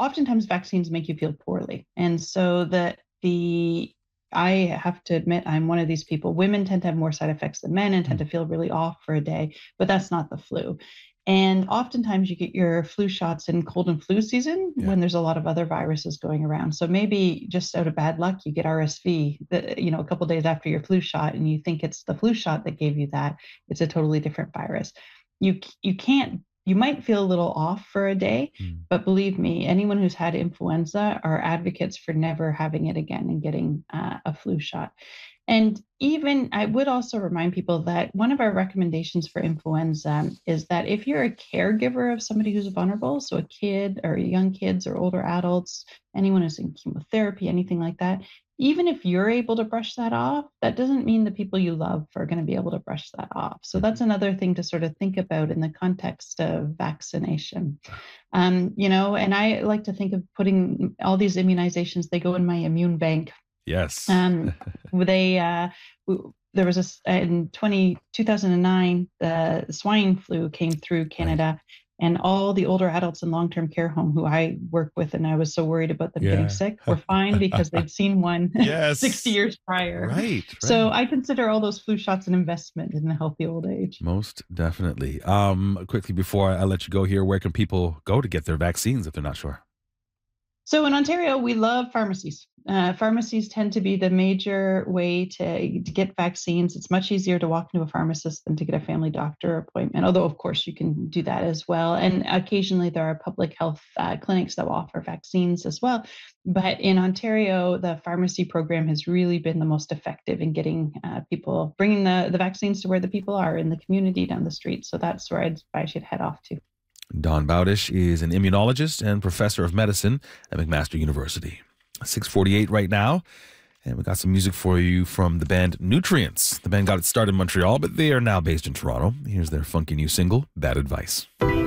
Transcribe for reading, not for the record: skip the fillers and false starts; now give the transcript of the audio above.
oftentimes vaccines make you feel poorly. And so I have to admit, I'm one of these people. Women tend to have more side effects than men and tend to feel really off for a day, but that's not the flu. And oftentimes you get your flu shots in cold and flu season Yeah. when there's a lot of other viruses going around. So maybe just out of bad luck, you get RSV, a couple days after your flu shot, and you think it's the flu shot that gave you that. It's a totally different virus. You can't you might feel a little off for a day, Mm. but believe me, anyone who's had influenza are advocates for never having it again and getting a flu shot. And even I would also remind people that one of our recommendations for influenza is that if you're a caregiver of somebody who's vulnerable, so a kid or young kids or older adults, anyone who's in chemotherapy, anything like that, even if you're able to brush that off, that doesn't mean the people you love are going to be able to brush that off. So that's another thing to sort of think about in the context of vaccination. And I like to think of putting all these immunizations, they go in my immune bank. Yes. They there was in 2009, the swine flu came through Canada, and all the older adults in long-term care home who I work with, and I was so worried about them getting sick, were fine because they'd seen one Yes. 60 years prior. Right. So I consider all those flu shots an investment in a healthy old age. Most definitely. Quickly before I let you go here, where can people go to get their vaccines if they're not sure? So in Ontario, we love pharmacies. Pharmacies tend to be the major way to get vaccines. It's much easier to walk into a pharmacist than to get a family doctor appointment, although, of course, you can do that as well. And occasionally there are public health clinics that will offer vaccines as well. But in Ontario, the pharmacy program has really been the most effective in getting people, bringing the vaccines to where the people are in the community down the street. So that's where I'd advise you to head off to. Dawn Bowdish is an immunologist and professor of medicine at McMaster University. 6:48 right now, and we got some music for you from the band Nutrients. The band got its start in Montreal, but they are now based in Toronto. Here's their funky new single, Bad Advice.